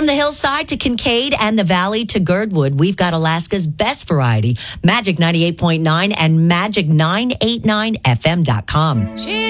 From the hillside to Kincaid and the valley to Girdwood, we've got Alaska's best variety. Magic 98.9 and Magic989FM.com.